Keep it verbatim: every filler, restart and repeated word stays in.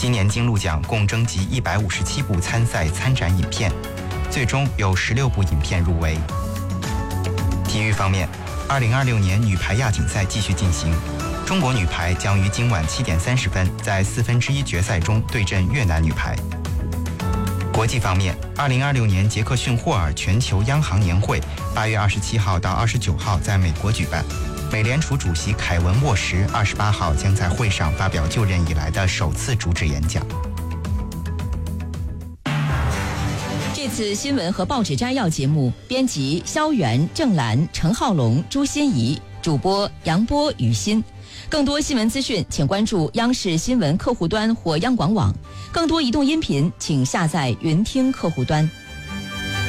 今年金鹿奖共征集一百五十七部参赛参展影片，最终有十六部影片入围。体育方面，二零二六年女排亚锦赛继续进行，中国女排将于今晚七点三十分在四分之一决赛中对阵越南女排。国际方面，二零二六年杰克逊霍尔全球央行年会八月二十七号到二十九号在美国举办。美联储主席凯文沃什二十八号将在会上发表就任以来的首次主旨演讲。 这次新闻和报纸摘要节目，编辑肖元、郑兰、陈浩龙、朱欣怡，主播杨波、于欣。更多新闻资讯，请关注央视新闻客户端或央广网。更多移动音频，请下载云听客户端。